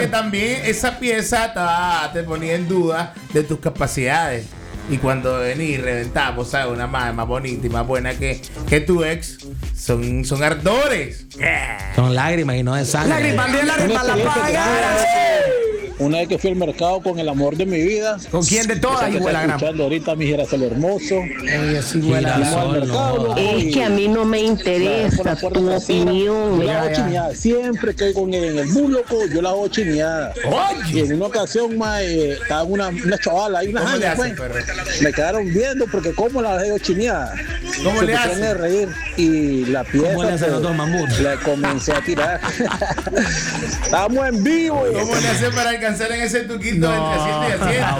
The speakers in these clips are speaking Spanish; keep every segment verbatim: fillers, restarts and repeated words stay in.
también esa pieza te, te ponía en duda de tus capacidades. Y cuando venís y reventamos, ¿sabes? Una más, más bonita y más buena que, que tu ex, son, son ardores. Yeah. Son lágrimas y no de sangre. Lágrimas, bien lágrimas, la paga. Una vez que fui al mercado con el amor de mi vida. ¿Con quién de todas? Igual a escuchando ahorita a mi Girasol hermoso. Ella es igual a no. Es que a mí no me interesa tu opinión. Yo la hago chineada. Siempre que con él en el bus, loco, yo la hago chineada. Y en una ocasión, ma, eh, estaba una, una chavala y una años, pues, me quedaron viendo porque cómo la dejo chineada. ¿Cómo se le hace? De reír y la pieza ¿Cómo le hace los dos mamuts? Le comencé a tirar. Estamos en vivo. ¿Cómo le hace para alcanzar en ese tuquito no. entre siete y siete?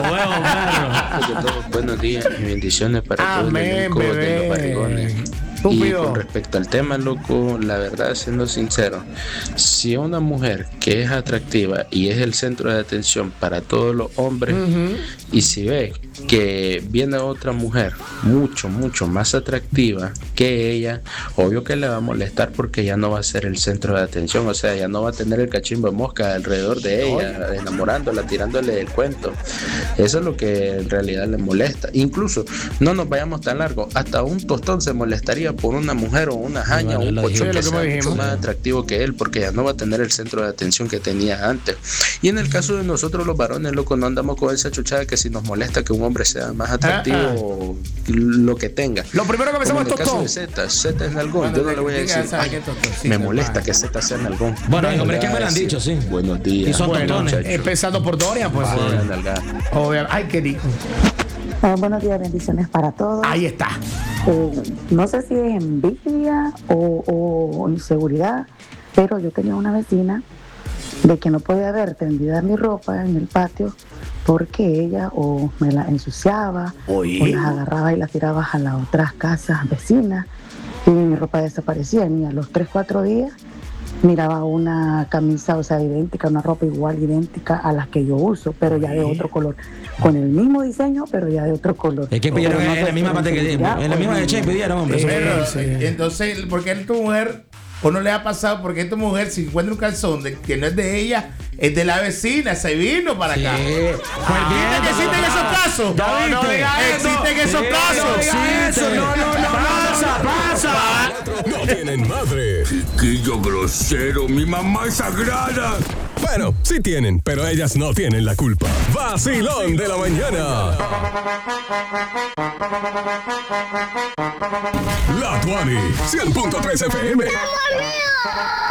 A huevo, claro. Buenos días y bendiciones para Amén, todo el elenco de los barrigones. Y con respecto al tema, loco, la verdad, siendo sincero, si una mujer que es atractiva y es el centro de atención para todos los hombres, uh-huh. y si ve que viene otra mujer mucho, mucho más atractiva que ella, obvio que le va a molestar porque ya no va a ser el centro de atención, o sea, ya no va a tener el cachimbo de mosca alrededor de ella, enamorándola, tirándole el cuento. Eso es lo que en realidad le molesta. Incluso, no nos vayamos tan largo, hasta un tostón se molestaría por una mujer o una jaña bueno, o un pocho que sea mucho más atractivo que él, porque ya no va a tener el centro de atención que tenía antes. Y en el caso de nosotros los varones, loco, no andamos con esa chuchada que si nos molesta que un hombre sea más atractivo, ah, ah. lo que tenga. Lo primero que pensamos es tostón. En el caso de Z, Z es nalgón. Bueno, yo no le voy a decir, ay, me molesta que Z sea nalgón. Bueno, hay hombres que me lo han dicho, sí. Buenos días. Y son bueno, tostones. Empezando por Doria, pues. Obviamente. Ay, qué rico. Ah, buenos días, bendiciones para todos. Ahí está. Eh, no sé si es envidia o, o inseguridad, pero yo tenía una vecina de que no podía ver tendida mi ropa en el patio porque ella o me la ensuciaba Oye. o las agarraba y las tiraba a las otras casas vecinas y mi ropa desaparecía. Y a los tres, cuatro días miraba una camisa, o sea, idéntica, una ropa igual, idéntica a las que yo uso, pero ya de otro color. Con el mismo diseño, pero ya de otro color. Es que pidieron en la misma parte que en la misma de Che pidieron, hombre. Pero, sí. Entonces, ¿por qué tu mujer o no le ha pasado? Porque tu mujer, si encuentra un calzón de, que no es de ella, es de la vecina, se vino para acá. Sí. Pues bien, que existen esos casos. No, no, existen esos sí, casos. No, sí, no, no, no, pasa, pasa. No tienen madre. Chiquillo grosero, mi mamá es sagrada. Bueno, sí tienen, pero ellas no tienen la culpa. Vacilón de la mañana. La Tuani, cien punto tres F M.